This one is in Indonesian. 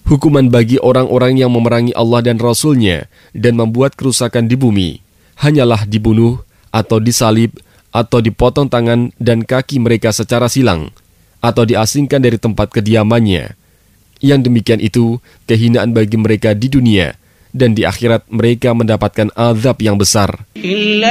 Hukuman bagi orang-orang yang memerangi Allah dan Rasul-Nya dan membuat kerusakan di bumi hanyalah dibunuh atau disalib atau dipotong tangan dan kaki mereka secara silang atau diasingkan dari tempat kediamannya. Yang demikian itu kehinaan bagi mereka di dunia dan di akhirat mereka mendapatkan azab yang besar.